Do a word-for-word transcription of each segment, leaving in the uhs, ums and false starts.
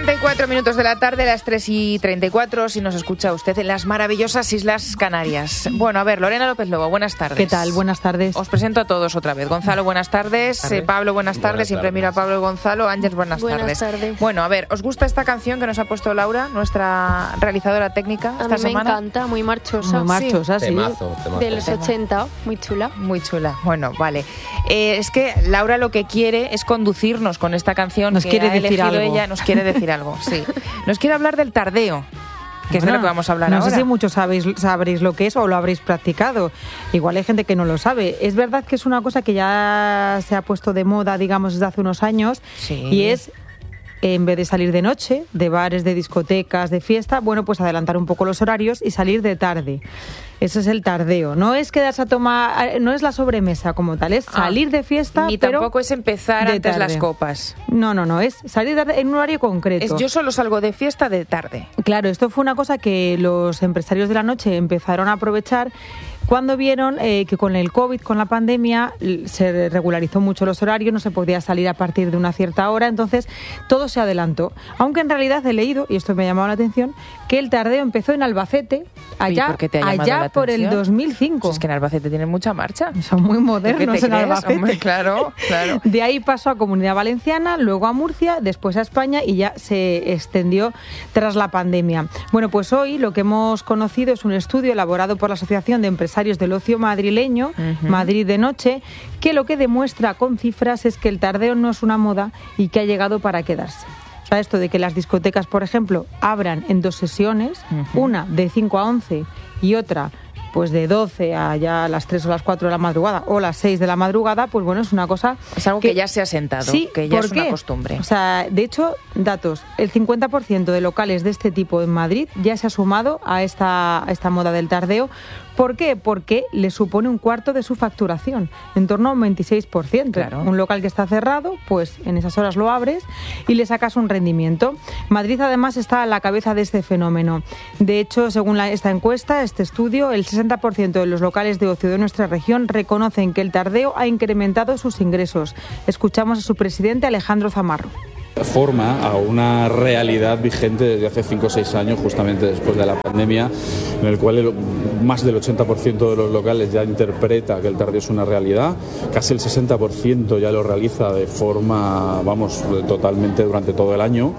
treinta y cuatro minutos de la tarde, las tres y treinta y cuatro, si nos escucha usted en las maravillosas Islas Canarias. Bueno, a ver, Lorena López Lobo, buenas tardes. ¿Qué tal? Buenas tardes. Os presento a todos otra vez. Gonzalo, buenas tardes. tardes. Eh, Pablo, buenas tardes. Buenas Siempre tardes. miro a Pablo y Gonzalo. Ángel, buenas, Buenas tardes. tardes. Bueno, a ver, ¿os gusta esta canción que nos ha puesto Laura, nuestra realizadora técnica, A esta mí me semana? encanta, muy marchosa. Muy marchosa, sí. Temazo, temazo. De los ochenta, muy chula. Muy chula. Bueno, vale. Eh, es que Laura lo que quiere es conducirnos con esta canción Nos que quiere ha decir elegido algo. ella. Nos quiere decir algo, sí. Nos quiere hablar del tardeo, que es de Bueno, lo que vamos a hablar no ahora. sé si muchos sabéis, sabréis lo que es o lo habréis practicado. Igual hay gente que no lo sabe. Es verdad que es una cosa que ya se ha puesto de moda, digamos, desde hace unos años. Sí. Y es, en vez de salir de noche, de bares, de discotecas, de fiesta, bueno, pues adelantar un poco los horarios y salir de tarde. Eso es el tardeo. No es quedarse a tomar, no es la sobremesa como tal, es Ah, salir de fiesta, Ni pero tampoco es empezar de antes las tarde. copas. No, no, no, es salir de tarde en un horario concreto. Es, yo solo salgo de fiesta de tarde. Claro, esto fue una cosa que los empresarios de la noche empezaron a aprovechar cuando vieron eh, que con el COVID, con la pandemia, l- se regularizó mucho los horarios, no se podía salir a partir de una cierta hora, entonces todo se adelantó. Aunque en realidad he leído, y esto me ha llamado la atención, que el tardeo empezó en Albacete, allá, ¿por qué te ha llamado allá la por el atención? dos mil cinco. Pues es que en Albacete tienen mucha marcha. Son muy ¿Qué modernos te en crees? Albacete. Hombre, claro, claro. De ahí pasó a Comunidad Valenciana, luego a Murcia, después a España y ya se extendió tras la pandemia. Bueno, pues hoy lo que hemos conocido es un estudio elaborado por la Asociación de Empresarios del Ocio Madrileño, Ujú. Madrid de Noche, que lo que demuestra con cifras es que el tardeo no es una moda y que ha llegado para quedarse. O sea, esto de que las discotecas, por ejemplo, abran en dos sesiones, Ujú. una de cinco a once y otra pues de doce a ya las tres o las cuatro de la madrugada o las seis de la madrugada, pues bueno, es una cosa... Es algo que, ya se ha sentado, Sí, que ya ¿por es una qué? costumbre. O sea, de hecho, datos, el cincuenta por ciento de locales de este tipo en Madrid ya se ha sumado a esta, a esta moda del tardeo. ¿Por qué? Porque le supone un cuarto de su facturación, en torno a un veintiséis por ciento. Claro. Un local que está cerrado, pues en esas horas lo abres y le sacas un rendimiento. Madrid además está a la cabeza de este fenómeno. De hecho, según la- esta encuesta, este estudio, el sesenta por ciento de los locales de ocio de nuestra región reconocen que el tardeo ha incrementado sus ingresos. Escuchamos a su presidente, Alejandro Zamarro. Forma a una realidad vigente desde hace cinco o seis años, justamente después de la pandemia, en el cual el- más del ochenta por ciento de los locales ya interpreta que el tardeo es una realidad, casi el sesenta por ciento ya lo realiza de forma, vamos, totalmente durante todo el año.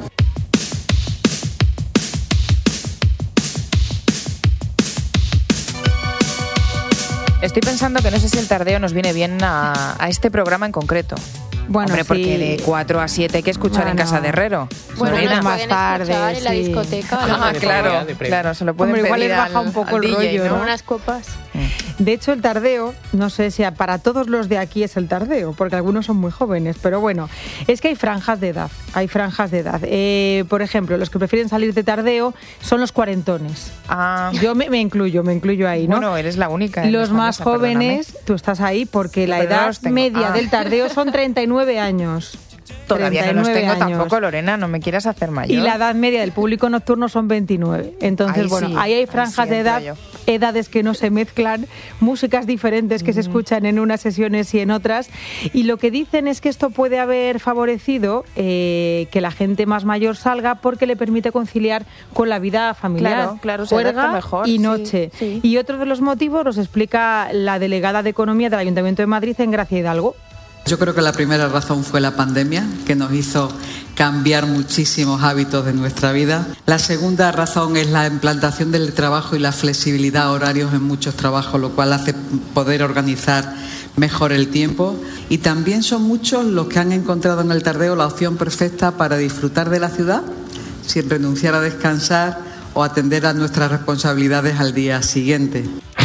Estoy pensando que no sé si el tardeo nos viene bien a, a este programa en concreto. Bueno, Hombre, porque sí. de cuatro a siete hay que escuchar en Bueno. casa de Herrero. Bueno, Lorena. nos más pueden tarde, escuchar en la sí. discoteca. Ah, ¿no? claro, claro, se lo pueden Hombre, igual pedir les baja al- un poco al el D J, rollo, ¿no? ¿no? Unas copas. De hecho, el tardeo, no sé si para todos los de aquí es el tardeo, porque algunos son muy jóvenes, pero bueno, es que hay franjas de edad, hay franjas de edad. Eh, por ejemplo, los que prefieren salir de tardeo son los cuarentones. Ah, Yo me, me incluyo, me incluyo ahí, ¿no? bueno, eres la única. en Los esta más mesa, jóvenes, tú estás ahí porque la Pero no edad los tengo. media Ah. del tardeo son treinta y nueve años. Todavía no los treinta y tengo nueve años. tampoco, Lorena, no me quieras hacer mayor. Y la edad media del público nocturno son veintinueve. Entonces, Ahí bueno, sí, ahí hay ahí franjas sí de entro edad, yo. edades que no se mezclan, músicas diferentes que se escuchan en unas sesiones y en otras. Y lo que dicen es que esto puede haber favorecido eh, que la gente más mayor salga porque le permite conciliar con la vida familiar. Claro, claro, se adapta juerga mejor, y sí, noche. sí. Y otro de los motivos los explica la delegada de Economía del Ayuntamiento de Madrid en Gracia Hidalgo. Yo creo que la primera razón fue la pandemia, que nos hizo cambiar muchísimos hábitos de nuestra vida. La segunda razón es la implantación del trabajo y la flexibilidad a horarios en muchos trabajos, lo cual hace poder organizar mejor el tiempo. Y también son muchos los que han encontrado en el tardeo la opción perfecta para disfrutar de la ciudad sin renunciar a descansar o atender a nuestras responsabilidades al día siguiente.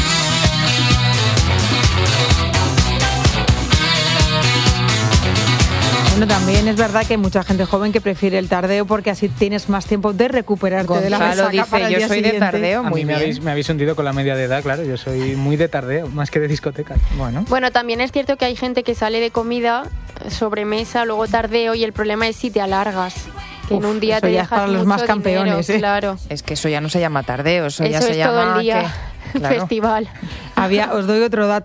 Bueno, también es verdad que hay mucha gente joven que prefiere el tardeo porque así tienes más tiempo de recuperarte de la Gonzalo resaca para dice, el yo día soy de siguiente". tardeo, A muy mí me bien. habéis, me habéis hundido con la media de edad, claro. Yo soy muy de tardeo, más que de discoteca. Bueno, Bueno, también es cierto que hay gente que sale de comida, sobremesa, luego tardeo y el problema es si te alargas. Que en Uf, un día eso te ya es dejas para los mucho más campeones, dinero, ¿eh? claro. es que eso ya no se llama tardeo, eso, ya Eso se es llama todo el día que- claro. festival. Había, os doy otro dato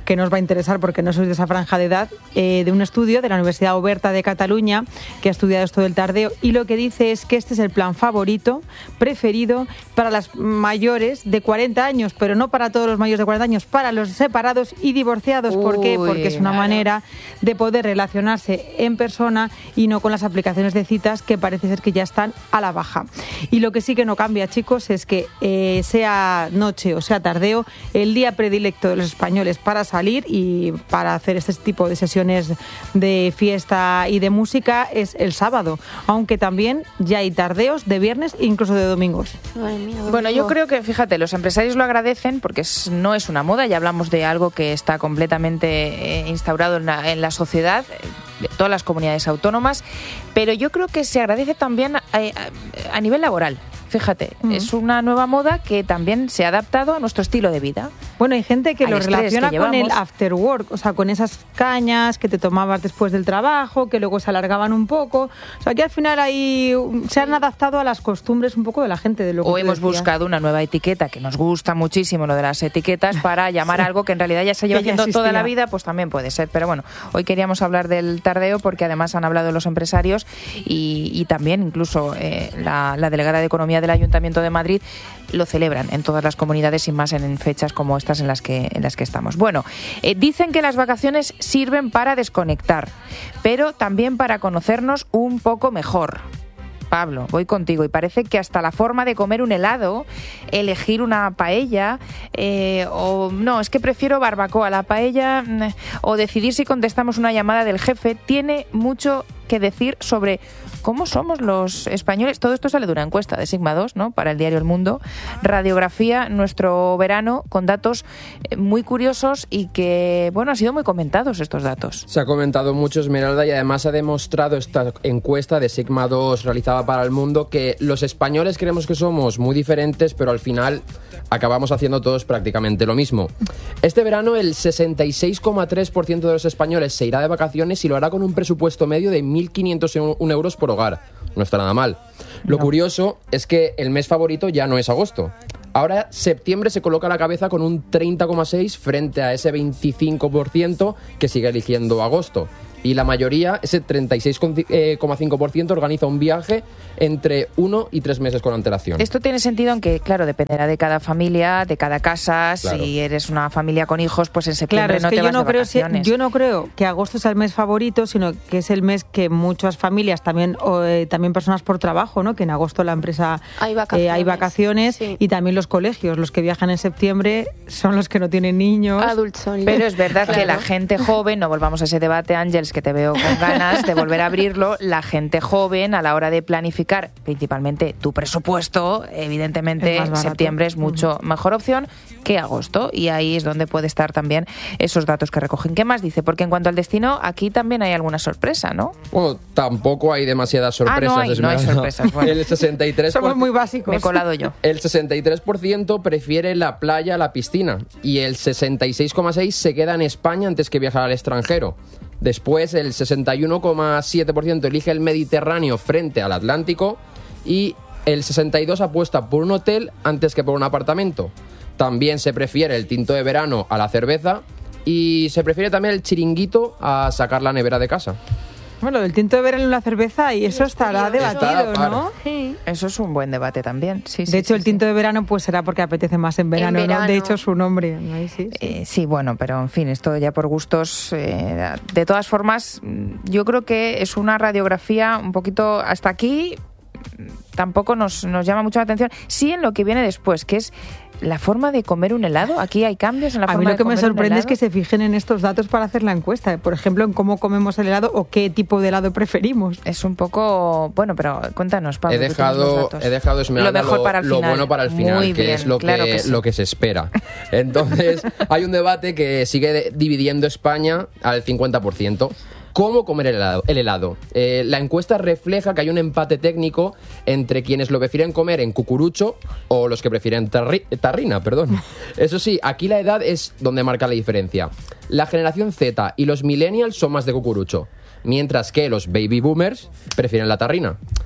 que no os va a interesar porque no sois de esa franja de edad, eh, de un estudio de la Universidad Oberta de Cataluña que ha estudiado esto del tardeo, y lo que dice es que este es el plan favorito, preferido para las mayores de cuarenta años, pero no para todos los mayores de cuarenta años, para los separados y divorciados. ¿Por qué? Porque es una claro. manera de poder relacionarse en persona y no con las aplicaciones de citas que parece ser que ya están a la baja. Y lo que sí que no cambia, chicos, es que eh, sea noche o sea tardeo, el día predilecto de los españoles para salir y para hacer este tipo de sesiones de fiesta y de música es el sábado, aunque también ya hay tardeos de viernes e incluso de domingos. Madre mía, domingo. Bueno, yo creo que, fíjate, los empresarios lo agradecen porque es, no es una moda, ya hablamos de algo que está completamente eh, instaurado en la, en la sociedad, de todas las comunidades autónomas, pero yo creo que se agradece también a, a, a nivel laboral. Fíjate, uh-huh. es una nueva moda que también se ha adaptado a nuestro estilo de vida. Bueno, hay gente que Al lo estrés relaciona que con el llevamos. after work, o sea, con esas cañas que te tomabas después del trabajo, que luego se alargaban un poco. O sea, que al final ahí se han adaptado a las costumbres un poco de la gente. De lo que O tú hemos decías. buscado una nueva etiqueta, que nos gusta muchísimo lo de las etiquetas, para llamar Sí. a algo que en realidad ya se lleva Que ya haciendo toda existía. la vida, pues también puede ser. Pero bueno, hoy queríamos hablar del tardeo porque además han hablado los empresarios y, y también incluso eh, la, la delegada de Economía del Ayuntamiento de Madrid lo celebran en todas las comunidades y más en fechas como estas en las que, en las que estamos. Bueno, eh, dicen que las vacaciones sirven para desconectar, pero también para conocernos un poco mejor. Pablo, voy contigo. Y parece que hasta la forma de comer un helado, elegir una paella, eh, o no, es que prefiero barbacoa, la paella, mm, o decidir si contestamos una llamada del jefe, tiene mucho que decir sobre cómo somos los españoles. Todo esto sale de una encuesta de Sigma dos, ¿no?, para el diario El Mundo. Radiografía nuestro verano con datos muy curiosos y que, bueno, han sido muy comentados estos datos. Se ha comentado mucho, Esmeralda, y además ha demostrado esta encuesta de Sigma dos realizada para El Mundo que los españoles creemos que somos muy diferentes, pero al final acabamos haciendo todos prácticamente lo mismo. Este verano el sesenta y seis coma tres por ciento de los españoles se irá de vacaciones y lo hará con un presupuesto medio de mil quinientos euros por hogar. No está nada mal. Lo No. curioso es que el mes favorito ya no es agosto. Ahora septiembre se coloca a la cabeza con un treinta coma seis por ciento frente a ese veinticinco por ciento que sigue eligiendo agosto. Y la mayoría, ese treinta y seis coma cinco por ciento, organiza un viaje entre uno y tres meses con antelación. Esto tiene sentido, aunque, claro, dependerá de cada familia, de cada casa. Claro. Si eres una familia con hijos, pues en Claro, septiembre es no que te yo vas no, de creo, si- vacaciones. yo no creo que agosto sea el mes favorito, sino que es el mes que muchas familias, también o, eh, también personas por trabajo, ¿no?, que en agosto la empresa Hay eh, vacaciones. hay vacaciones, Sí. y también los colegios, los que viajan en septiembre son los que no tienen niños. Adults only. Pero es verdad que Claro. la gente joven, no volvamos a ese debate, Ángeles, que te veo con ganas de volver a abrirlo, la gente joven a la hora de planificar principalmente tu presupuesto, evidentemente Es más barato. septiembre es mucho mejor opción que agosto, y ahí es donde puede estar también esos datos que recogen. ¿Qué más dice? Porque en cuanto al destino, aquí también hay alguna sorpresa, ¿no? Bueno, tampoco hay demasiadas Ah, no sorpresas. hay, no hay Esmeralda. sorpresas, bueno. El sesenta y tres por ciento Somos muy básicos. Me he colado yo. El sesenta y tres por ciento prefiere la playa a la piscina y el sesenta y seis coma seis por ciento se queda en España antes que viajar al extranjero. Después, el sesenta y uno coma siete por ciento elige el Mediterráneo frente al Atlántico y el sesenta y dos por ciento apuesta por un hotel antes que por un apartamento. También se prefiere el tinto de verano a la cerveza y se prefiere también el chiringuito a sacar la nevera de casa. Bueno, del tinto de verano en la cerveza, y eso estará Está a debatido, la par. ¿no? Sí. Eso es un buen debate también. Sí, sí, De hecho, sí, el sí. tinto de verano pues será porque apetece más en verano, ¿no? verano. De hecho, su nombre. ¿no? Ahí sí, sí. Eh, sí, bueno, pero en fin, esto ya por gustos. Eh, de todas formas, mm, yo creo que es una radiografía un poquito hasta aquí. mm, Tampoco nos, nos llama mucho la atención. Sí, en lo que viene después, que es la forma de comer un helado. Aquí hay cambios en la A forma mí lo de que me comer un sorprende es helado. que se fijen en estos datos para hacer la encuesta. Por ejemplo, en cómo comemos el helado o qué tipo de helado preferimos. Es un poco... Bueno, pero cuéntanos, Pablo. He tú tienes los dejado, datos. he dejado Esmeralda, lo mejor para el lo final. bueno para el final, Muy que bien, es lo, claro que, que sí. lo que se espera. Entonces, hay un debate que sigue de- dividiendo España al cincuenta por ciento. ¿Cómo comer el helado? El helado? Eh, la encuesta refleja que hay un empate técnico entre quienes lo prefieren comer en cucurucho o los que prefieren tarri- tarrina, perdón. Eso sí, aquí la edad es donde marca la diferencia. La generación Z y los millennials son más de cucurucho, mientras que los baby boomers prefieren la tarrina.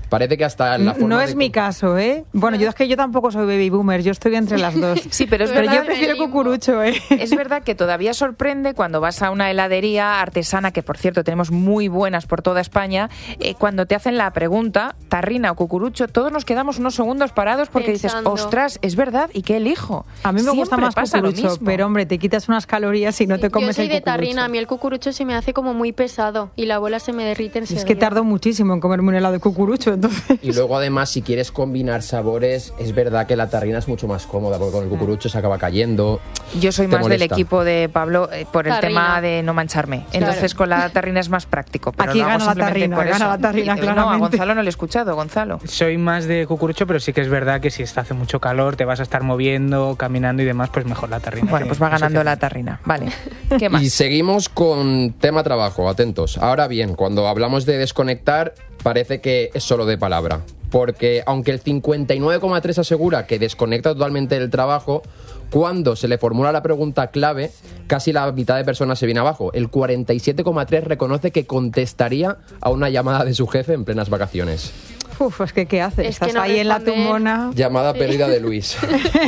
Parece que hasta en la forma No es de... mi caso, ¿eh? Bueno, yo es que yo tampoco soy baby boomer, yo estoy entre las dos. Sí, pero es Pero verdad, yo prefiero cucurucho, ¿eh? es verdad que todavía sorprende cuando vas a una heladería artesana, que por cierto tenemos muy buenas por toda España, eh, cuando te hacen la pregunta, tarrina o cucurucho, todos nos quedamos unos segundos parados porque Pensando. dices, ostras, es verdad, ¿y qué elijo? A mí me Siempre gusta más pasa lo cucurucho, mismo. pero hombre, te quitas unas calorías y no te comes Yo soy el de cucurucho. tarrina, a mí el cucurucho se me hace como muy pesado y la bola se me derrite enseguida. Es que tardo muchísimo en comerme un helado de cucurucho, entonces... Y luego además si quieres combinar sabores, es verdad que la tarrina es mucho más cómoda porque con el cucurucho se acaba cayendo. Yo soy Te más del molesta. equipo de Pablo eh, por el Tarrina. tema de no mancharme. Entonces con la tarrina es más práctico. Pero Aquí lo hago gana la simplemente tarrina, por gana eso. la tarrina, Y, eh, No, a claramente. Gonzalo no le he escuchado, Gonzalo. Soy más de cucurucho, pero sí que es verdad que si está hace mucho calor, te vas a estar moviendo, caminando y demás, pues mejor la tarrina. Bueno, que- pues va que se ganando te- la tarrina. Vale. ¿Qué más? Y seguimos con tema trabajo, atentos. Ahora bien, cuando hablamos de desconectar, parece que es solo de palabra. Porque aunque el cincuenta y nueve coma tres asegura que desconecta totalmente del trabajo, cuando se le formula la pregunta clave, casi la mitad de personas se viene abajo. El cuarenta y siete coma tres reconoce que contestaría a una llamada de su jefe en plenas vacaciones. Uf, es que ¿qué haces? Es que Estás no ahí en la responder. tumbona. Llamada perdida de Luis.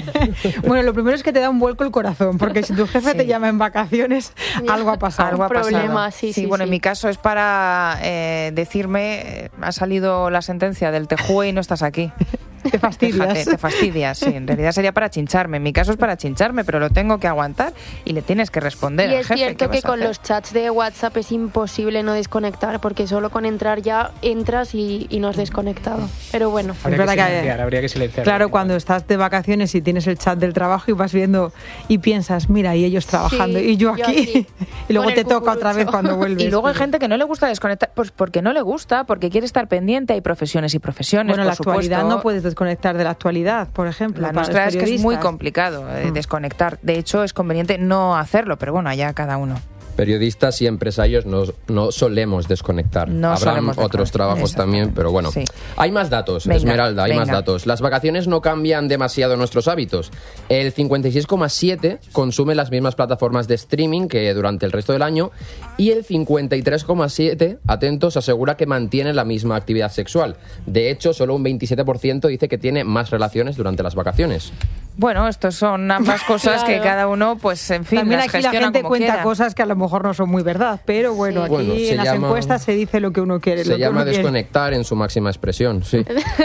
Bueno, lo primero es que te da un vuelco el corazón, porque si tu jefe Sí. te llama en vacaciones, algo ha pasado. Algo ha problema, pasado. sí, sí, bueno, sí. en mi caso es para eh, decirme, eh, ha salido la sentencia del Tejue y no estás aquí. Te fastidias. Fíjate, te fastidias, sí. En realidad sería para chincharme. En mi caso es para chincharme, pero lo tengo que aguantar y le tienes que responder Y al es jefe. ¿Qué cierto que vas a con hacer? los chats de WhatsApp es imposible no desconectar, porque solo con entrar ya entras y, y no has desconectado. Pero bueno, Habría Es que verdad que- silenciar, habría que silenciar. Claro, cuando estás de vacaciones y tienes el chat del trabajo y vas viendo y piensas, mira, y ellos trabajando Sí, y yo yo aquí. aquí, Y luego con te el toca otra vez cucurucho. cuando vuelves. Y luego hay Pero- gente que no le gusta desconectar, pues porque no le gusta, porque quiere estar pendiente. Hay profesiones y profesiones, Bueno, por la actualidad supuesto. no puedes desconectar de la actualidad, por ejemplo. La para los nuestra es que es muy periodistas. complicado eh, Mm. desconectar. De hecho, es conveniente no hacerlo, pero bueno, allá cada uno. Periodistas y empresarios no, no solemos desconectar. No Habrá solemos otros desconectar. trabajos también, pero bueno. Sí. Hay más datos, Venga, Esmeralda, hay más venga. datos. Las vacaciones no cambian demasiado nuestros hábitos. El cincuenta y seis coma siete consume las mismas plataformas de streaming que durante el resto del año y el cincuenta y tres coma siete, atentos, asegura que mantiene la misma actividad sexual. De hecho, solo un veintisiete por ciento dice que tiene más relaciones durante las vacaciones. Bueno, estos son ambas cosas que Claro. cada uno, pues en fin, También las aquí la gestiona gente como cuenta quiera. cosas que a lo mejor no son muy verdad, pero bueno, Sí. aquí Bueno, se en las llama- encuestas se dice lo que uno quiere. lo Se que llama uno quiere. desconectar en su máxima expresión, sí.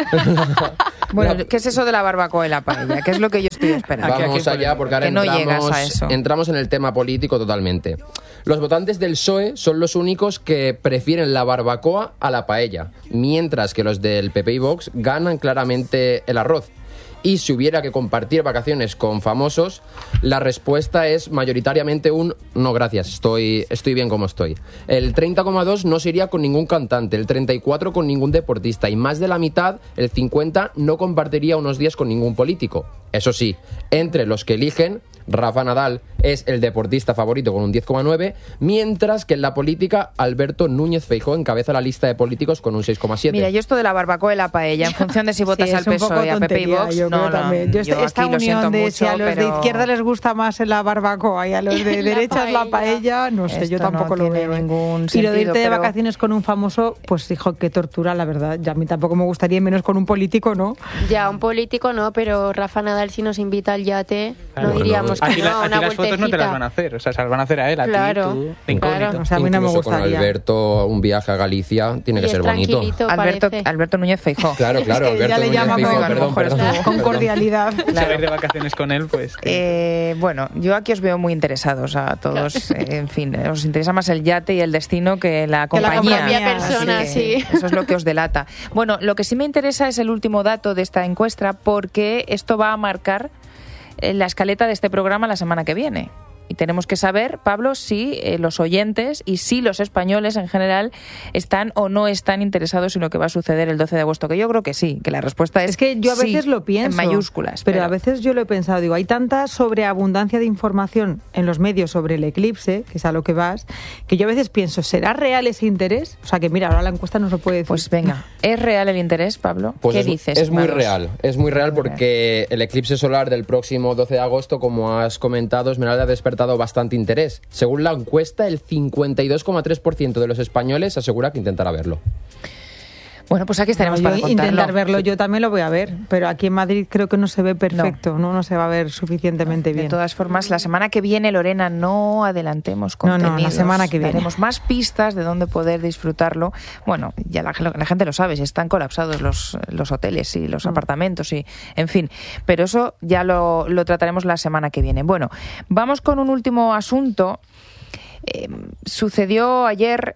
Bueno, La- ¿qué es eso de la barbacoa y la paella? ¿Qué es lo que yo estoy esperando? Aquí, aquí Vamos hay allá porque ahora Que no llegas entramos, a eso. entramos en el tema político totalmente. Los votantes del P S O E son los únicos que prefieren la barbacoa a la paella, mientras que los del P P y Vox ganan claramente el arroz. Y si hubiera que compartir vacaciones con famosos, la respuesta es mayoritariamente un no gracias, estoy, estoy bien como estoy. El treinta coma dos no se iría con ningún cantante, el treinta y cuatro por ciento con ningún deportista y más de la mitad, el cincuenta por ciento, no compartiría unos días con ningún político. Eso sí, entre los que eligen, Rafa Nadal es el deportista favorito con un diez coma nueve, mientras que en la política Alberto Núñez Feijóo encabeza la lista de políticos con un seis coma siete. Mira, yo esto de la barbacoa y la paella, en función de si votas Sí, al es un P S O poco E, a P P y tontería, Vox, yo no, creo no, también. Yo yo esta aquí lo siento unión de si a mucho, los de pero- izquierda les gusta más la barbacoa y a los de La derechas la paella. paella, no sé, yo Esto no tampoco lo tiene veo. ¿eh? ningún Y lo de sentido, irte de pero- vacaciones con un famoso, pues hijo, qué tortura, la verdad. Ya a mí tampoco me gustaría, menos con un político, ¿no? ya un político no, pero Rafa Nadal si nos invita al yate, Claro. no diríamos que Aquí, la- no, aquí una las fotos no te las van a vueltecita. hacer, o sea, se las van a hacer a él, a Claro, ti, tú, de incógnito. claro. O sea, a mí no me Incluso con gustaría. Alberto, un viaje a Galicia tiene Y que es ser bonito. tranquilito, Alberto, parece. Alberto Núñez Feijóo. Claro, claro, Es que ya Alberto le Núñez llama Feijóo, con- perdón, mejor perdón, estuvo Con perdón. cordialidad. Si vais de vacaciones con él, pues... Eh, bueno, yo aquí os veo muy interesados a todos. Eh, en fin, eh, os interesa más el yate y el destino que la Que la compañía. propia persona, Así que sí. Eso es lo que os delata. Bueno, lo que sí me interesa es el último dato de esta encuesta, porque esto va a marcar eh, la escaleta de este programa la semana que viene. Y tenemos que saber, Pablo, si eh, los oyentes y si los españoles en general están o no están interesados en lo que va a suceder el doce de agosto. Que yo creo que sí, que la respuesta es Es que yo a sí, veces lo pienso. en mayúsculas. Pero, a veces yo lo he pensado, digo, hay tanta sobreabundancia de información en los medios sobre el eclipse, que es a lo que vas, que yo a veces pienso, ¿será real ese interés? O sea, que mira, ahora la encuesta no se puede decir. Pues venga, ¿es real el interés, Pablo? Pues ¿Qué es, dices? es muy Maros? real, es muy real Muy porque el eclipse solar del próximo doce de agosto, como has comentado, Esmeralda, ha despertado bastante interés. Según la encuesta, el cincuenta y dos coma tres por ciento de los españoles asegura que intentará verlo. Bueno, pues aquí estaremos no, para contarlo. Intentar verlo, yo también lo voy a ver, pero aquí en Madrid creo que no se ve perfecto, no, no, no se va a ver suficientemente no, bien. De todas formas, la semana que viene, Lorena, no adelantemos contenidos. No, no, la semana que viene. Daremos más pistas de dónde poder disfrutarlo. Bueno, ya la, la gente lo sabe, si están colapsados los, los hoteles y los mm. apartamentos y, en fin, pero eso ya lo, lo trataremos la semana que viene. Bueno, vamos con un último asunto. Eh, sucedió ayer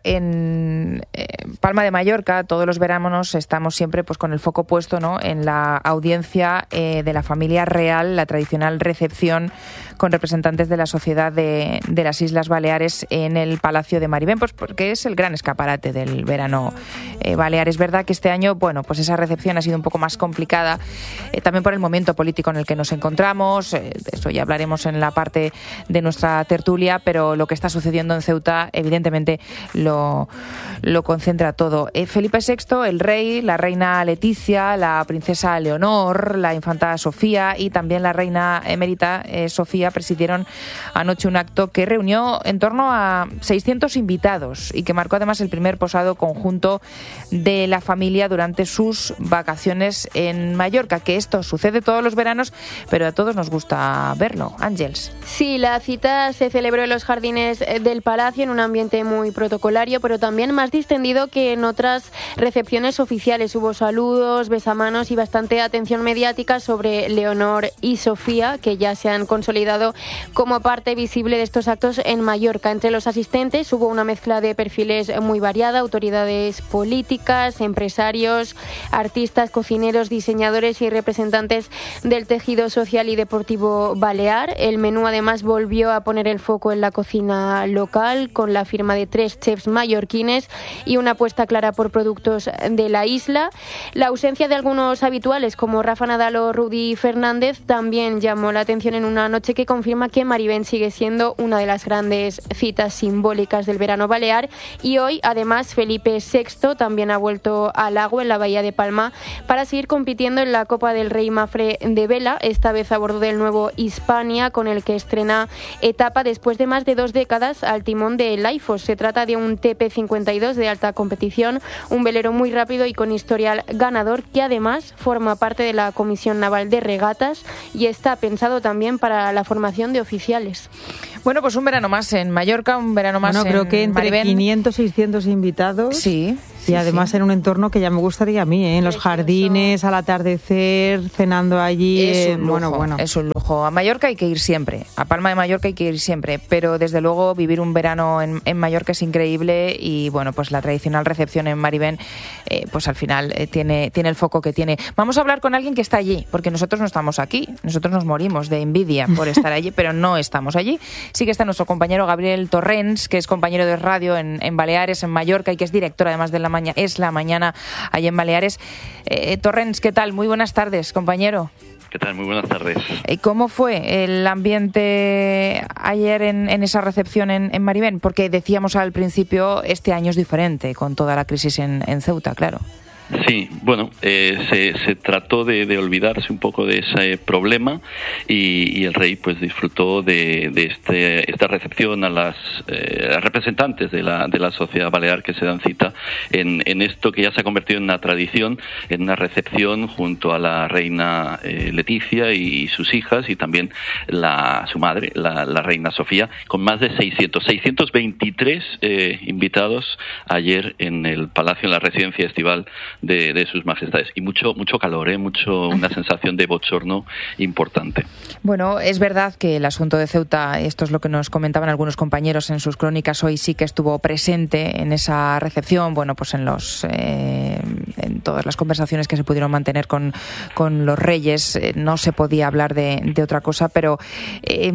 en eh, Palma de Mallorca. Todos los veranos estamos siempre pues con el foco puesto, ¿no?, en la audiencia eh, de la familia real, la tradicional recepción con representantes de la sociedad de, de las Islas Baleares en el Palacio de Maribén, pues porque es el gran escaparate del verano eh, balear. Es verdad que este año, bueno, pues esa recepción ha sido un poco más complicada, eh, también por el momento político en el que nos encontramos. Eh, de eso ya hablaremos en la parte de nuestra tertulia, pero lo que está sucediendo en Ceuta evidentemente lo, lo concentra todo. Eh, Felipe sexto, el rey, la reina Leticia, la princesa Leonor, la infanta Sofía y también la reina emérita eh, Sofía presidieron anoche un acto que reunió en torno a seiscientos invitados y que marcó además el primer posado conjunto de la familia durante sus vacaciones en Mallorca, que esto sucede todos los veranos, pero a todos nos gusta verlo. Ángeles. Sí, la cita se celebró en los jardines del Palacio en un ambiente muy protocolario, pero también más distendido que en otras recepciones oficiales. Hubo saludos, besamanos y bastante atención mediática sobre Leonor y Sofía, que ya se han consolidado como parte visible de estos actos en Mallorca. Entre los asistentes hubo una mezcla de perfiles muy variada: autoridades políticas, empresarios, artistas, cocineros, diseñadores y representantes del tejido social y deportivo balear. El menú además volvió a poner el foco en la cocina local, con la firma de tres chefs mallorquines y una apuesta clara por productos de la isla. La ausencia de algunos habituales como Rafa Nadal o Rudy Fernández también llamó la atención en una noche que confirma que Maribén sigue siendo una de las grandes citas simbólicas del verano balear. Y hoy además Felipe sexto también ha vuelto al lago en la bahía de Palma para seguir compitiendo en la Copa del Rey Mafre de vela, esta vez a bordo del nuevo Hispania, con el que estrena etapa después de más de dos décadas al timón de Laifos. Se trata de un T P cincuenta y dos de alta competición, un velero muy rápido y con historial ganador, que además forma parte de la Comisión Naval de Regatas y está pensado también para la formación de oficiales. Bueno, pues un verano más en Mallorca, un verano más bueno, en creo que entre Maribén. quinientos, seiscientos invitados. Sí. Y además sí. en un entorno que ya me gustaría a mí, ¿eh? En los jardines, al atardecer, cenando allí. Es un lujo, bueno, bueno. es un lujo. A Mallorca hay que ir siempre, a Palma de Mallorca hay que ir siempre, pero desde luego vivir un verano en, en Mallorca es increíble y bueno, pues la tradicional recepción en Maribén, eh, pues al final eh, tiene, tiene el foco que tiene. Vamos a hablar con alguien que está allí, porque nosotros no estamos aquí, nosotros nos morimos de envidia por estar allí, pero no estamos allí. Sí que está nuestro compañero Gabriel Torrens, que es compañero de radio en, en Baleares, en Mallorca, y que es director además de la mañana, es la mañana allí en Baleares. Eh, Torrens, ¿qué tal? Muy buenas tardes, compañero. ¿Qué tal? Muy buenas tardes. ¿Cómo fue el ambiente ayer en, en esa recepción en, en Maribén? Porque decíamos al principio, este año es diferente con toda la crisis en, en Ceuta, claro. Sí, bueno, eh, se, se trató de, de olvidarse un poco de ese problema y, y el rey pues disfrutó de, de este, esta recepción a las eh, representantes de la, de la sociedad balear que se dan cita en, en esto que ya se ha convertido en una tradición, en una recepción junto a la reina eh, Leticia y sus hijas y también la, su madre, la, la reina Sofía, con más de seiscientos, seiscientos veintitrés eh, invitados ayer en el Palacio, en la residencia estival De, de sus majestades, y mucho mucho calor, ¿eh? mucho una sensación de bochorno importante. Bueno, es verdad que el asunto de Ceuta, esto es lo que nos comentaban algunos compañeros en sus crónicas hoy, sí que estuvo presente en esa recepción, bueno, pues en los eh, en todas las conversaciones que se pudieron mantener con, con los reyes, eh, no se podía hablar de, de otra cosa, pero eh,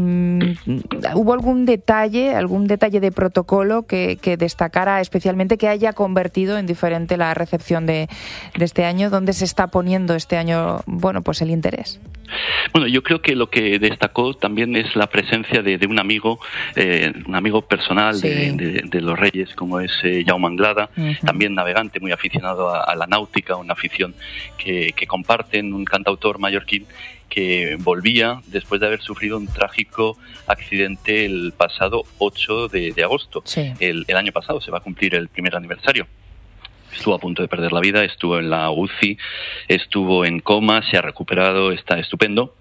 ¿hubo algún detalle, algún detalle de protocolo que, que destacara especialmente, que haya convertido en diferente la recepción de de este año? ¿Dónde se está poniendo este año, bueno, pues el interés? Bueno, yo creo que lo que destacó también es la presencia de, de un amigo, eh, un amigo personal sí. de, de, de los reyes, como es eh, Jaume Anglada, uh-huh. también navegante, muy aficionado a, a la náutica, una afición que, que comparten, un cantautor mallorquín que volvía después de haber sufrido un trágico accidente el pasado ocho de, de agosto. Sí. El, el año pasado se va a cumplir el primer aniversario. Estuvo a punto de perder la vida, estuvo en la U C I, estuvo en coma, se ha recuperado, está estupendo.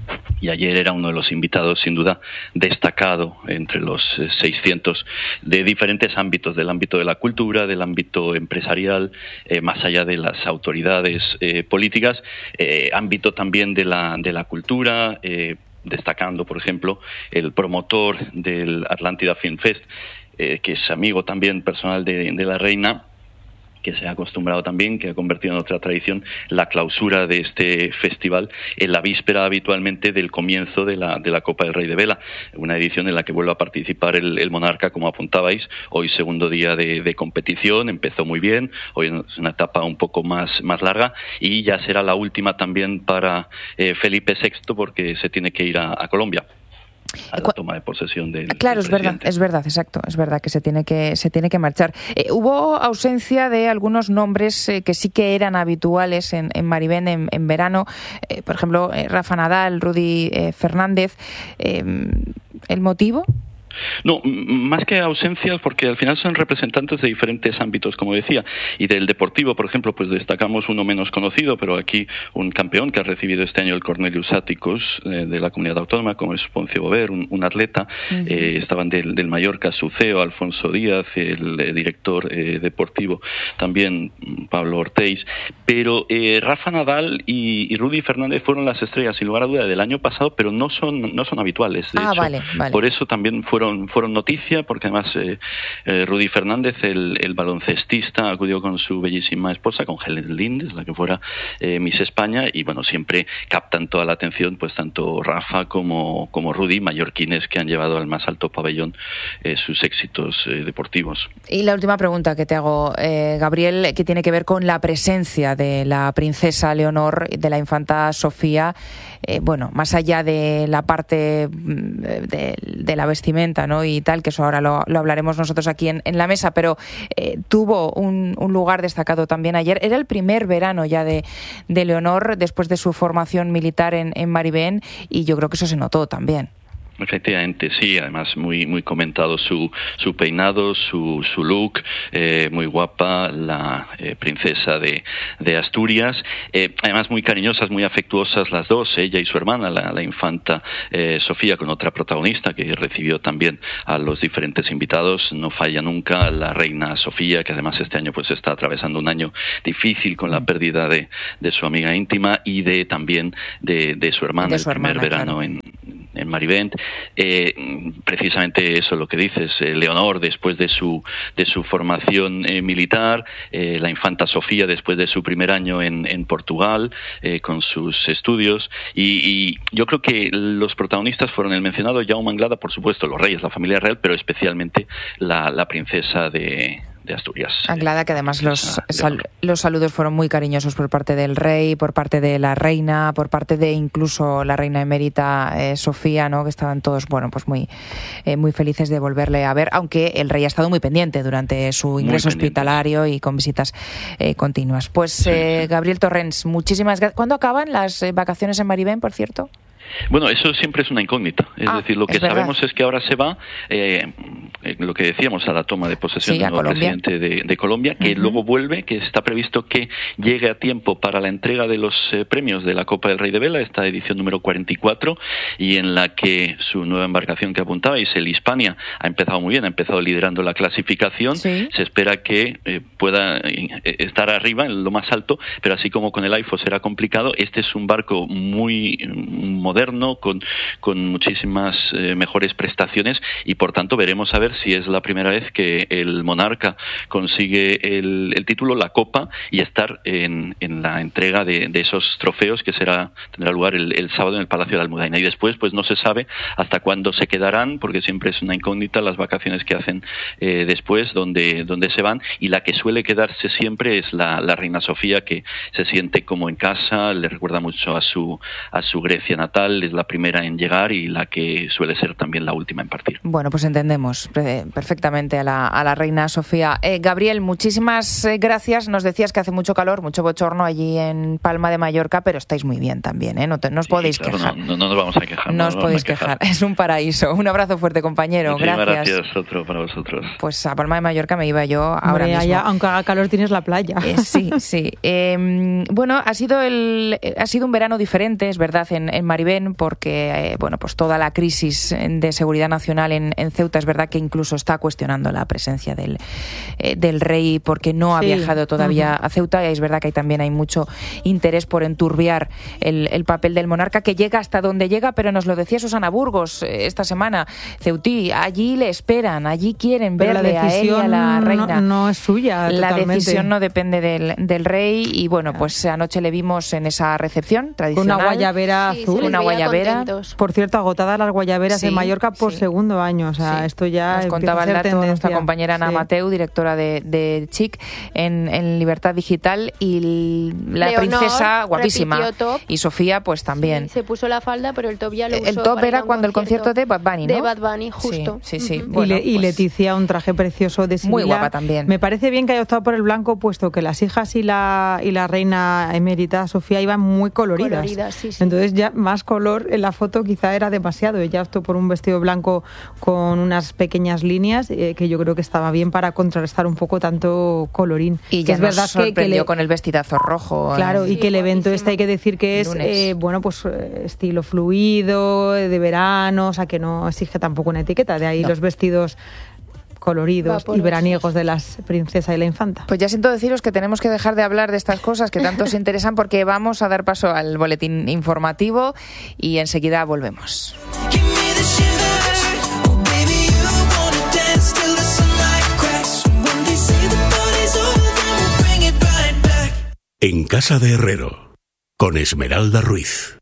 Y ayer era uno de los invitados, sin duda, destacado entre los seiscientos de diferentes ámbitos, del ámbito de la cultura, del ámbito empresarial, eh, más allá de las autoridades eh, políticas, eh, ámbito también de la, de la cultura, eh, destacando, por ejemplo, el promotor del Atlántida Film Fest, eh, que es amigo también personal de, de la reina, que se ha acostumbrado también, que ha convertido en otra tradición la clausura de este festival en la víspera habitualmente del comienzo de la, de la Copa del Rey de Vela, una edición en la que vuelve a participar el, el monarca, como apuntabais, hoy segundo día de, de competición, empezó muy bien, hoy es una etapa un poco más, más larga y ya será la última también para eh, Felipe sexto porque se tiene que ir a, a Colombia. A la toma de posesión del Claro, del es verdad, es verdad, exacto, es verdad que se tiene que se tiene que marchar. Eh, hubo ausencia de algunos nombres eh, que sí que eran habituales en, en Maribén en, en verano, eh, por ejemplo, eh, Rafa Nadal, Rudy eh, Fernández. Eh, ¿El motivo? No, más que ausencias, porque al final son representantes de diferentes ámbitos, como decía, y del deportivo, por ejemplo, pues destacamos uno menos conocido, pero aquí un campeón que ha recibido este año el Cornelius Atticus eh, de la Comunidad Autónoma, como es Poncio Bover, un, un atleta. Uh-huh. eh, estaban del, del Mallorca su C E O, Alfonso Díaz, el eh, director eh, deportivo, también Pablo Ortiz, pero eh, Rafa Nadal y, y Rudy Fernández fueron las estrellas, sin lugar a duda, del año pasado, pero no son, no son habituales. De ah, hecho, vale, vale. Por eso también fueron fueron noticia, porque además eh, eh, Rudy Fernández, el, el baloncestista, acudió con su bellísima esposa, con Helen Lindes, la que fuera eh, Miss España, y bueno, siempre captan toda la atención, pues tanto Rafa como, como Rudy, mallorquines que han llevado al más alto pabellón eh, sus éxitos eh, deportivos. Y la última pregunta que te hago, eh, Gabriel, que tiene que ver con la presencia de la princesa Leonor, de la infanta Sofía, eh, bueno, más allá de la parte de, de la vestimenta, ¿no? Y tal, que eso ahora lo, lo hablaremos nosotros aquí en, en la mesa, pero eh, tuvo un, un lugar destacado también ayer. Era el primer verano ya de, de Leonor después de su formación militar en, en Maribén, y yo creo que eso se notó también. Efectivamente, sí, además muy muy comentado su su peinado, su su look, eh, muy guapa, la eh, princesa de, de Asturias, eh, además muy cariñosas, muy afectuosas las dos, ella y su hermana, la, la infanta eh, Sofía, con otra protagonista que recibió también a los diferentes invitados. No falla nunca la reina Sofía, que además este año pues está atravesando un año difícil con la pérdida de, de su amiga íntima y de también de, de su hermana, de su el primer hermana, verano claro. en en Maribén. Eh, precisamente eso lo que dices, eh, Leonor después de su de su formación eh, militar, eh, la infanta Sofía después de su primer año en, en Portugal eh, con sus estudios, y, y yo creo que los protagonistas fueron el mencionado Jaume Anglada, por supuesto los reyes, la familia real, pero especialmente la, la princesa de de Asturias. Anglada, que además los, sal, los saludos fueron muy cariñosos por parte del rey, por parte de la reina, por parte de incluso la reina emérita eh, Sofía, ¿no? Que estaban todos, bueno, pues muy eh, muy felices de volverle a ver, aunque el rey ha estado muy pendiente durante su ingreso hospitalario y con visitas eh, continuas. Pues sí, eh, sí. Gabriel Torrens, muchísimas gracias. ¿Cuándo acaban las eh, vacaciones en Maribén, por cierto? Bueno, eso siempre es una incógnita. Es ah, decir, lo que sabemos es que ahora se va, eh, lo que decíamos, a la toma de posesión sí, del nuevo presidente de, de Colombia, que uh-huh. luego vuelve, que está previsto que llegue a tiempo para la entrega de los eh, premios de la Copa del Rey de Vela, esta edición número cuarenta y cuatro, y en la que su nueva embarcación que apuntabais, el Hispania, ha empezado muy bien, ha empezado liderando la clasificación. Sí. Se espera que eh, pueda eh, estar arriba, en lo más alto, pero así como con el AIFO será complicado. Este es un barco muy moderno, moderno, con, con muchísimas eh, mejores prestaciones, y por tanto veremos a ver si es la primera vez que el monarca consigue el, el título, la copa, y estar en, en la entrega de, de esos trofeos que será tendrá lugar el, el sábado en el Palacio de Almudaina. Y después pues no se sabe hasta cuándo se quedarán, porque siempre es una incógnita las vacaciones que hacen eh, después, donde, donde se van, y la que suele quedarse siempre es la, la reina Sofía, que se siente como en casa, le recuerda mucho a su, a su Grecia natal, capital es la primera en llegar y la que suele ser también la última en partir. Bueno, pues entendemos perfectamente a la, a la reina Sofía. Eh, Gabriel, muchísimas gracias. Nos decías que hace mucho calor, mucho bochorno allí en Palma de Mallorca, pero estáis muy bien también, ¿eh? No, te, no os sí, podéis claro, quejar. No, no, no nos vamos a quejar. No, no os podéis quejar. quejar. Es un paraíso. Un abrazo fuerte, compañero. Muchísimas gracias. gracias, otro para vosotros. Pues a Palma de Mallorca me iba yo ahora Hombre, mismo. Allá, aunque haga calor, tienes la playa. Eh, sí, sí. Eh, bueno, ha sido el ha sido un verano diferente, es verdad, en, en Maribén, porque eh, bueno, pues toda la crisis de seguridad nacional en, en Ceuta es verdad que incluso está cuestionando la presencia del, eh, del rey porque no ha sí. viajado todavía uh-huh. a Ceuta, y es verdad que ahí también hay mucho interés por enturbiar el, el papel del monarca, que llega hasta donde llega, pero nos lo decía Susana Burgos eh, esta semana, Ceutí, allí le esperan, allí quieren pero verle a él y a la reina. No, no es suya, La totalmente. decisión no depende del, del rey, y bueno, pues anoche le vimos en esa recepción tradicional. Una guayabera sí, azul. Una guayabera. Contentos. Por cierto, agotadas las guayaberas sí, en Mallorca por sí. segundo año. O sea, sí. esto ya nos contaba el dato nuestra compañera Ana sí. Mateu, directora de, de C I C en, en Libertad Digital, y la Leonor, princesa guapísima. Top. Y Sofía, pues también. Sí, se puso la falda, pero el top ya lo usó. El top era cuando el concierto de Bad Bunny, ¿no? De Bad Bunny, justo. Sí, sí. sí. Uh-huh. Bueno, y, Le, y pues, Leticia, un traje precioso de Sibila. Muy guapa también. Me parece bien que haya optado por el blanco, puesto que las hijas y la, y la reina emérita Sofía iban muy coloridas. coloridas sí, sí. Entonces ya más color en la foto quizá era demasiado. Ella optó por un vestido blanco con unas pequeñas líneas eh, que yo creo que estaba bien para contrarrestar un poco tanto colorín. Y ya es nos verdad sorprendió que, que le... con el vestidazo rojo. Claro, sí, y que el evento guapísimo. este hay que decir que es eh, bueno pues eh, estilo fluido, de verano, o sea que no exige tampoco una etiqueta. De ahí no. los vestidos coloridos Vaporosos. y veraniegos de las princesa y la infanta. Pues ya siento deciros que tenemos que dejar de hablar de estas cosas que tanto os interesan, porque vamos a dar paso al boletín informativo y enseguida volvemos. En Casa de Herrero, con Esmeralda Ruiz.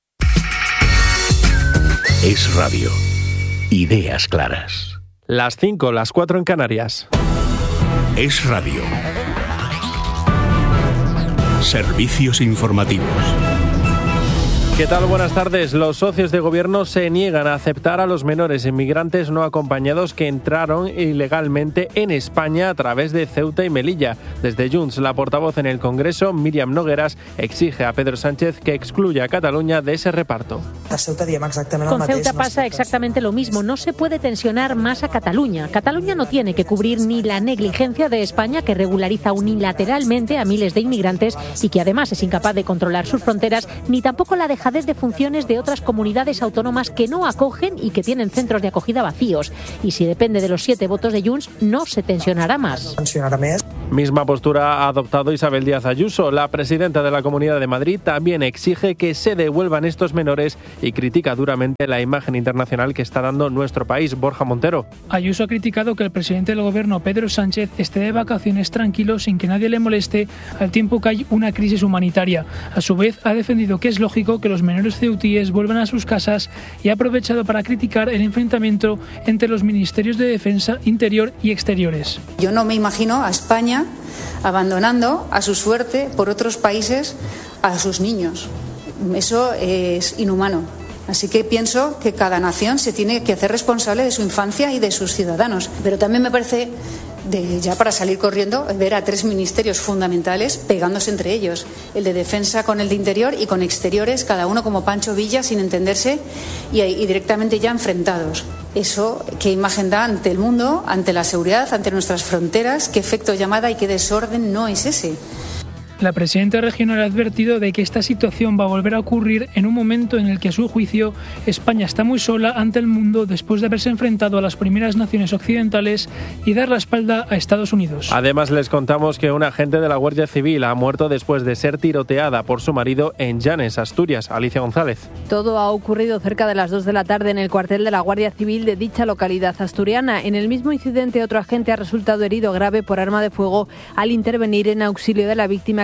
Es Radio. Ideas claras. Las cinco, las cuatro en Canarias. Es Radio. Servicios informativos. ¿Qué tal? Buenas tardes. Los socios de gobierno se niegan a aceptar a los menores inmigrantes no acompañados que entraron ilegalmente en España a través de Ceuta y Melilla. Desde Junts, la portavoz en el Congreso, Míriam Nogueras, exige a Pedro Sánchez que excluya a Cataluña de ese reparto. Con Ceuta pasa exactamente lo mismo. No se puede tensionar más a Cataluña. Cataluña no tiene que cubrir ni la negligencia de España, que regulariza unilateralmente a miles de inmigrantes y que además es incapaz de controlar sus fronteras, ni tampoco la dejadez de funciones de otras comunidades autónomas que no acogen y que tienen centros de acogida vacíos. Y si depende de los siete votos de Junts, no se tensionará más. Misma postura ha adoptado Isabel Díaz Ayuso. La presidenta de la Comunidad de Madrid también exige que se devuelvan estos menores y critica duramente la imagen internacional que está dando nuestro país. Borja Montero. Ayuso ha criticado que el presidente del gobierno, Pedro Sánchez, esté de vacaciones tranquilo sin que nadie le moleste, al tiempo que hay una crisis humanitaria. A su vez, ha defendido que es lógico que los menores ceutíes vuelvan a sus casas y ha aprovechado para criticar el enfrentamiento entre los ministerios de Defensa, Interior y Exteriores. Yo no me imagino a España abandonando a su suerte por otros países a sus niños. Eso es inhumano. Así que pienso que cada nación se tiene que hacer responsable de su infancia y de sus ciudadanos. Pero también me parece, de, ya para salir corriendo, ver a tres ministerios fundamentales pegándose entre ellos. El de Defensa con el de Interior y con Exteriores, cada uno como Pancho Villa, sin entenderse y, y directamente ya enfrentados. Eso, ¿qué imagen da ante el mundo, ante la seguridad, ante nuestras fronteras? ¿Qué efecto llamada y qué desorden no es ese? La presidenta regional ha advertido de que esta situación va a volver a ocurrir en un momento en el que, a su juicio, España está muy sola ante el mundo después de haberse enfrentado a las primeras naciones occidentales y dar la espalda a Estados Unidos. Además, les contamos que un agente de la Guardia Civil ha muerto después de ser tiroteada por su marido en Llanes, Asturias. Alicia González. Todo ha ocurrido cerca de las dos de la tarde en el cuartel de la Guardia Civil de dicha localidad asturiana. En el mismo incidente, otro agente ha resultado herido grave por arma de fuego al intervenir en auxilio de la víctima,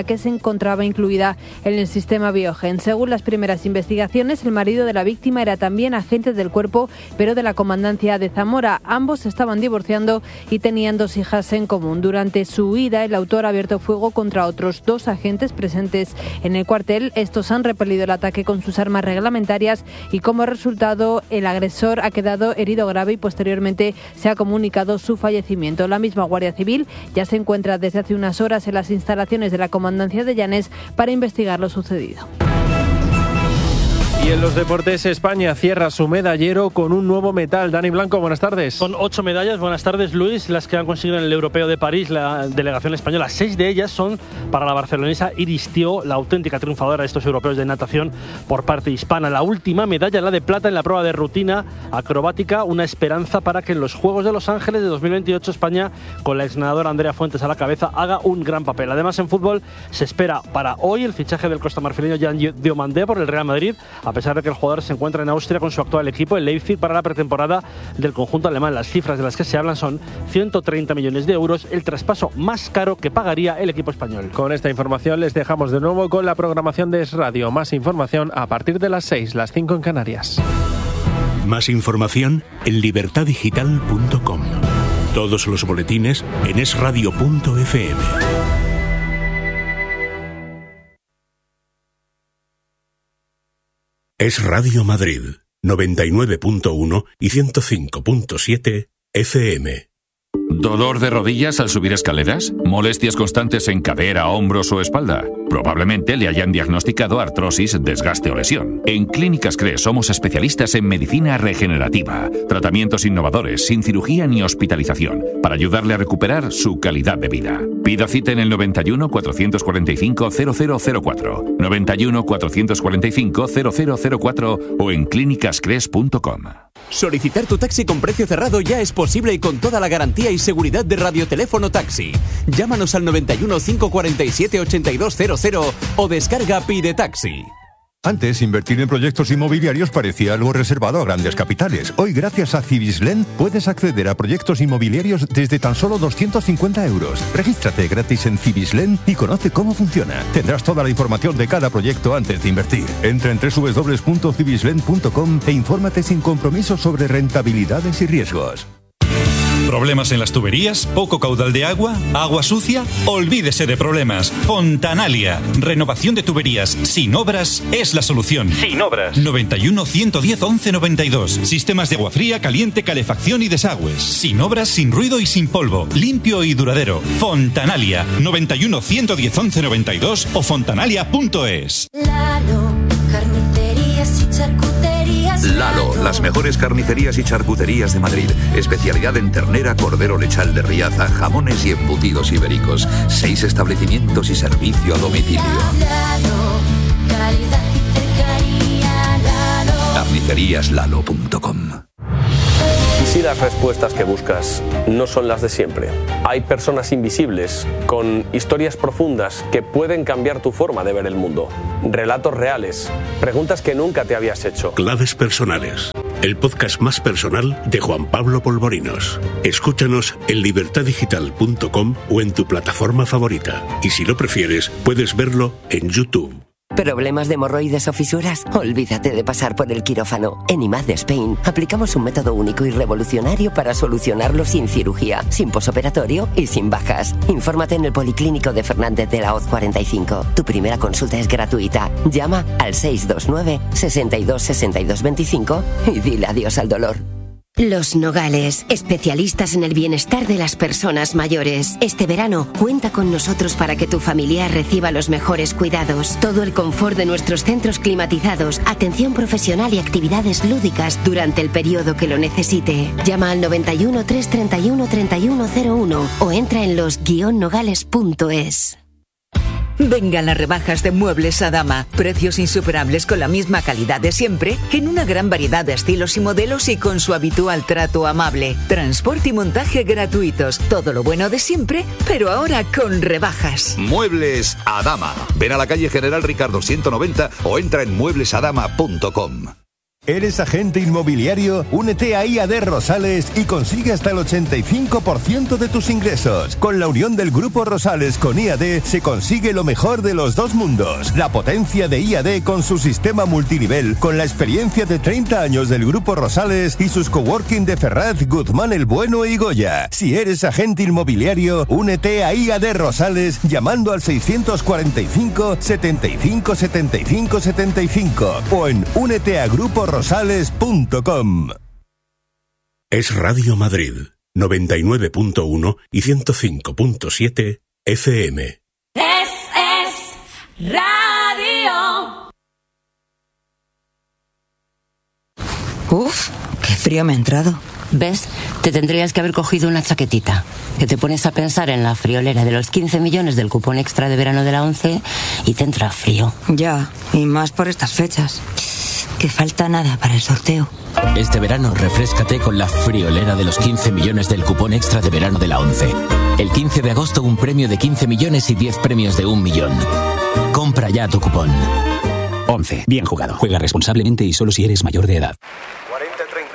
que se encontraba incluida en el sistema Biogen. Según las primeras investigaciones, el marido de la víctima era también agente del cuerpo, pero de la comandancia de Zamora. Ambos se estaban divorciando y tenían dos hijas en común. Durante su huida, el autor ha abierto fuego contra otros dos agentes presentes en el cuartel. Estos han repelido el ataque con sus armas reglamentarias y como resultado el agresor ha quedado herido grave y posteriormente se ha comunicado su fallecimiento. La misma Guardia Civil ya se encuentra desde hace unas horas en las instalaciones de la Comandancia de Llanes para investigar lo sucedido. Y en los deportes, España cierra su medallero con un nuevo metal. Dani Blanco, buenas tardes. Con ocho medallas, buenas tardes Luis, las que han conseguido en el Europeo de París la delegación española. Seis de ellas son para la barcelonesa Iris Tió, la auténtica triunfadora de estos europeos de natación por parte hispana. La última medalla, la de plata en la prueba de rutina acrobática, una esperanza para que en los Juegos de Los Ángeles de dos mil veintiocho España, con la exnadadora Andrea Fuentes a la cabeza, haga un gran papel. Además, en fútbol se espera para hoy el fichaje del costamarfileño Jan Diomandé por el Real Madrid, a pesar de que el jugador se encuentra en Austria con su actual equipo, el Leipzig, para la pretemporada del conjunto alemán. Las cifras de las que se hablan son ciento treinta millones de euros, el traspaso más caro que pagaría el equipo español. Con esta información les dejamos de nuevo con la programación de Es Radio. Más información a partir de las seis, las cinco en Canarias. Más información en libertad digital punto com. Todos los boletines en es radio punto efe eme. Es Radio Madrid, noventa y nueve punto uno y ciento cinco punto siete efe eme. ¿Dolor de rodillas al subir escaleras? ¿Molestias constantes en cadera, hombros o espalda? Probablemente le hayan diagnosticado artrosis, desgaste o lesión. En Clínicas Cres somos especialistas en medicina regenerativa, tratamientos innovadores, sin cirugía ni hospitalización, para ayudarle a recuperar su calidad de vida. Pida cita en el noventa y uno, cuatrocientos cuarenta y cinco, cero cero cero cuatro, noventa y uno, cuatrocientos cuarenta y cinco, cero cero cero cuatro o en clínicas cres punto com. Solicitar tu taxi con precio cerrado ya es posible y con toda la garantía y seguridad de Radioteléfono Taxi. Llámanos al noventa y uno, cinco cuarenta y siete, ochenta y dos cero cero o descarga Pide Taxi. Antes, invertir en proyectos inmobiliarios parecía algo reservado a grandes capitales. Hoy, gracias a Cibislen, puedes acceder a proyectos inmobiliarios desde tan solo doscientos cincuenta euros. Regístrate gratis en Cibislen y conoce cómo funciona. Tendrás toda la información de cada proyecto antes de invertir. Entra en doble u doble u doble u punto cibislen punto com e infórmate sin compromiso sobre rentabilidades y riesgos. ¿Problemas en las tuberías? ¿Poco caudal de agua? ¿Agua sucia? Olvídese de problemas. Fontanalia. Renovación de tuberías sin obras es la solución. Sin obras. noventa y uno, ciento diez, once noventa y dos. Sistemas de agua fría, caliente, calefacción y desagües. Sin obras, sin ruido y sin polvo. Limpio y duradero. Fontanalia. noventa y uno, ciento diez, once noventa y dos o fontanalia punto es. Lalo, carnicerías y charcuterías. Lalo, las mejores carnicerías y charcuterías de Madrid. Especialidad en ternera, cordero lechal de Riaza, jamones y embutidos ibéricos. Seis establecimientos y servicio a domicilio. Lalo, calidad y cercanía. Lalo. carnicerías lalo punto com. ¿Y si las respuestas que buscas no son las de siempre? Hay personas invisibles, con historias profundas que pueden cambiar tu forma de ver el mundo. Relatos reales, preguntas que nunca te habías hecho. Claves personales. El podcast más personal de Juan Pablo Polvorinos. Escúchanos en libertad digital punto com o en tu plataforma favorita. Y si lo prefieres, puedes verlo en YouTube. ¿Problemas de hemorroides o fisuras? Olvídate de pasar por el quirófano. En I M A D de Spain aplicamos un método único y revolucionario para solucionarlo sin cirugía, sin posoperatorio y sin bajas. Infórmate en el Policlínico de Fernández de la Hoz cuarenta y cinco. Tu primera consulta es gratuita. Llama al seis dos nueve, sesenta y dos, sesenta y dos veinticinco y dile adiós al dolor. Los Nogales, especialistas en el bienestar de las personas mayores. Este verano, cuenta con nosotros para que tu familiar reciba los mejores cuidados. Todo el confort de nuestros centros climatizados, atención profesional y actividades lúdicas durante el periodo que lo necesite. Llama al noventa y uno, trescientos treinta y uno, treinta y uno cero uno o entra en los guion nogales punto es. Vengan las rebajas de Muebles Adama. Precios insuperables con la misma calidad de siempre, en una gran variedad de estilos y modelos y con su habitual trato amable. Transporte y montaje gratuitos. Todo lo bueno de siempre, pero ahora con rebajas. Muebles Adama. Ven a la calle General Ricardo ciento noventa o entra en muebles adama punto com. ¿Eres agente inmobiliario? Únete a I A D Rosales y consigue hasta el ochenta y cinco por ciento de tus ingresos. Con la unión del Grupo Rosales con I A D se consigue lo mejor de los dos mundos. La potencia de I A D con su sistema multinivel, con la experiencia de treinta años del Grupo Rosales y sus coworking de Ferraz, Guzmán el Bueno y Goya. Si eres agente inmobiliario, únete a I A D Rosales llamando al seiscientos cuarenta y cinco, setenta y cinco, setenta y cinco, setenta y cinco o en únete a grupo rosales punto com. Es Radio Madrid, noventa y nueve punto uno y ciento cinco punto siete F M. Es, es radio. Uf, qué frío me ha entrado. ¿Ves? Te tendrías que haber cogido una chaquetita. Que te pones a pensar en la friolera de los quince millones del cupón extra de verano de la ONCE y te entra frío. Ya, y más por estas fechas. Que falta nada para el sorteo. Este verano refréscate con la friolera de los quince millones del cupón extra de verano de la ONCE. El quince de agosto un premio de quince millones y diez premios de un millón. Compra ya tu cupón. ONCE. Bien jugado. Juega responsablemente y solo si eres mayor de edad. cuarenta treinta.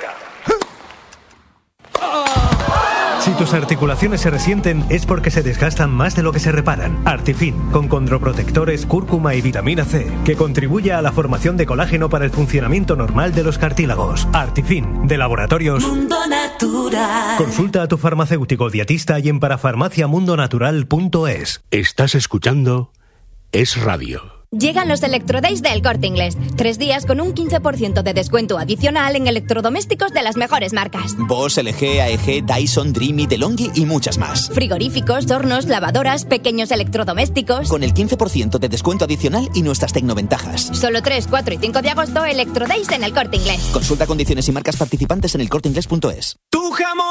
Si tus articulaciones se resienten es porque se desgastan más de lo que se reparan. Artifin, con condroprotectores, cúrcuma y vitamina C, que contribuye a la formación de colágeno para el funcionamiento normal de los cartílagos. Artifin, de Laboratorios Mundo Natural. Consulta a tu farmacéutico dietista y en parafarmacia mundo natural punto es. Estás escuchando Es Radio. Llegan los Electrodays del Corte Inglés. Tres días con un quince por ciento de descuento adicional en electrodomésticos de las mejores marcas. Bosch, L G, A E G, Dyson, Dreamy, DeLonghi y muchas más. Frigoríficos, hornos, lavadoras, pequeños electrodomésticos. Con el quince por ciento de descuento adicional y nuestras tecnoventajas. Solo tres, cuatro y cinco de agosto, Electrodays en el Corte Inglés. Consulta condiciones y marcas participantes en el corte inglés punto es. ¡Tu jamón!